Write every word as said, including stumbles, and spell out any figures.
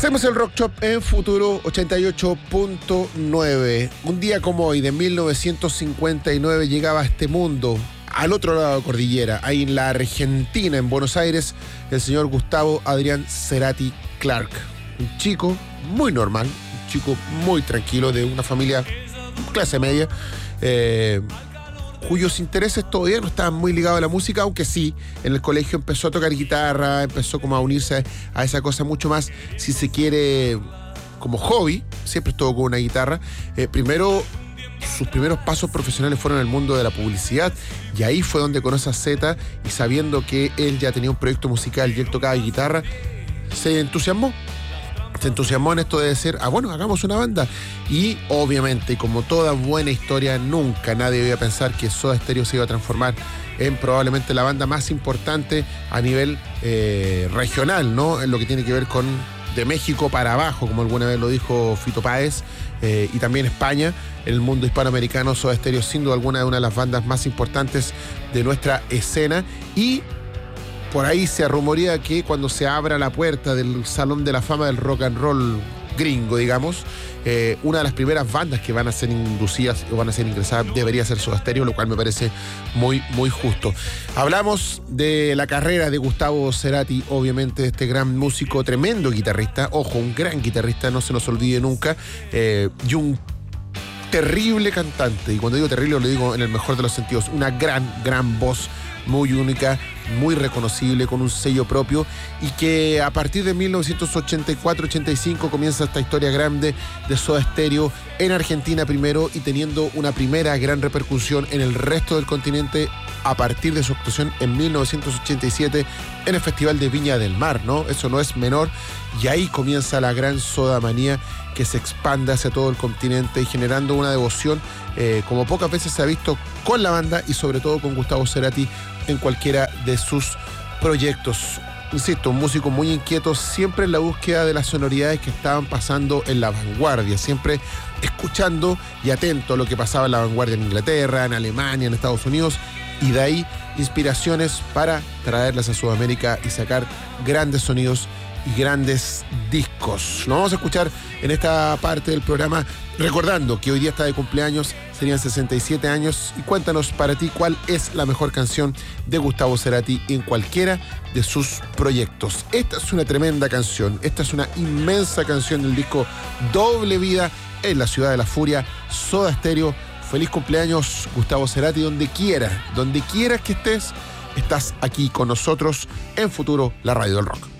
Hacemos el Rock Shop en Futuro ochenta y ocho punto nueve. Un día como hoy, de mil novecientos cincuenta y nueve, llegaba a este mundo, al otro lado de la cordillera, ahí en la Argentina, en Buenos Aires, el señor Gustavo Adrián Cerati Clark. Un chico muy normal, un chico muy tranquilo, de una familia clase media, eh, cuyos intereses todavía no estaban muy ligados a la música, aunque sí, en el colegio empezó a tocar guitarra, empezó como a unirse a esa cosa mucho más, si se quiere, como hobby. Siempre estuvo con una guitarra. Eh, primero, sus primeros pasos profesionales fueron en el mundo de la publicidad, y ahí fue donde conoce a Zeta, y sabiendo que él ya tenía un proyecto musical y él tocaba guitarra, se entusiasmó. Se entusiasmó en esto de decir, ah, bueno, hagamos una banda. Y obviamente, como toda buena historia, nunca nadie iba a pensar que Soda Stereo se iba a transformar en probablemente la banda más importante a nivel eh, regional, ¿no? En lo que tiene que ver con de México para abajo, como alguna vez lo dijo Fito Páez, eh, y también España. En el mundo hispanoamericano, Soda Stereo, sin duda alguna, es una de las bandas más importantes de nuestra escena. Y por ahí se rumorea que cuando se abra la puerta del Salón de la Fama del Rock and Roll gringo, digamos, eh, una de las primeras bandas que van a ser inducidas o van a ser ingresadas debería ser Soda Stereo, lo cual me parece muy, muy justo. Hablamos de la carrera de Gustavo Cerati, obviamente, este gran músico, tremendo guitarrista, ojo, un gran guitarrista, no se nos olvide nunca, eh, y un terrible cantante, y cuando digo terrible lo digo en el mejor de los sentidos, una gran, gran voz, muy única, muy reconocible, con un sello propio, y que a partir de mil novecientos ochenta y cuatro ochenta y cinco comienza esta historia grande de Soda Stereo en Argentina primero, y teniendo una primera gran repercusión en el resto del continente a partir de su actuación en mil novecientos ochenta y siete en el Festival de Viña del Mar, ¿no? Eso no es menor, y ahí comienza la gran Soda Manía, que se expande hacia todo el continente y generando una devoción eh, como pocas veces se ha visto con la banda, y sobre todo con Gustavo Cerati en cualquiera de sus proyectos. Insisto, un músico muy inquieto, siempre en la búsqueda de las sonoridades que estaban pasando en la vanguardia, siempre escuchando y atento a lo que pasaba en la vanguardia en Inglaterra, en Alemania, en Estados Unidos, y de ahí inspiraciones para traerlas a Sudamérica y sacar grandes sonidos y grandes discos. Lo vamos a escuchar en esta parte del programa, recordando que hoy día está de cumpleaños, serían sesenta y siete años, y cuéntanos para ti cuál es la mejor canción de Gustavo Cerati en cualquiera de sus proyectos. Esta es una tremenda canción, esta es una inmensa canción del disco Doble Vida, en la Ciudad de la Furia, Soda Stereo. Feliz cumpleaños, Gustavo Cerati, donde quiera, donde quieras que estés, estás aquí con nosotros en Futuro, la radio del rock.